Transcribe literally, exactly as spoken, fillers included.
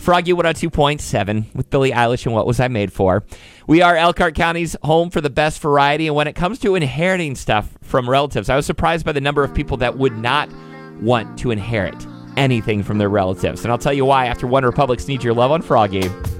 Froggy one oh two point seven with Billie Eilish and What Was I Made For. We are Elkhart County's home for the best variety, and when it comes to inheriting stuff from relatives, I was surprised by the number of people that would not want to inherit anything from their relatives. And I'll tell you why after One Republic's Need Your Love on Froggy.